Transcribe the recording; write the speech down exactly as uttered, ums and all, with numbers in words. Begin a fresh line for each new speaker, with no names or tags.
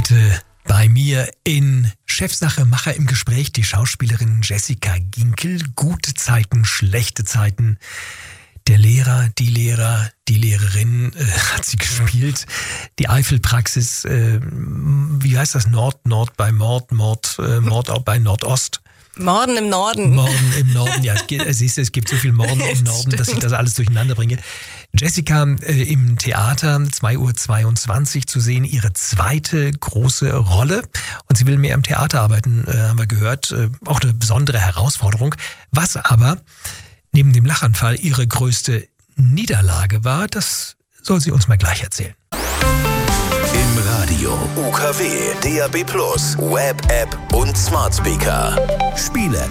Heute bei mir in Chefsache Macher im Gespräch die Schauspielerin Jessica Ginkel. Gute Zeiten, schlechte Zeiten. Der Lehrer, die Lehrer, die Lehrerin äh, hat sie gespielt. Die Eifelpraxis, äh, wie heißt das? Nord, Nord bei Mord, Mord, äh, Mord auch bei Nordost.
Morden im Norden.
Morden im Norden, ja. Siehst du, es gibt so viel Morden im Norden, dass ich das alles durcheinander bringe. Jessica äh, im Theater, zwei Uhr zweiundzwanzig zu sehen, ihre zweite große Rolle. Und sie will mehr im Theater arbeiten, äh, haben wir gehört. Äh, auch eine besondere Herausforderung. Was aber neben dem Lachanfall ihre größte Niederlage war, das soll sie uns mal gleich erzählen.
Im Radio, U K W, D A B plus, Web-App und Smart Speaker. Spiele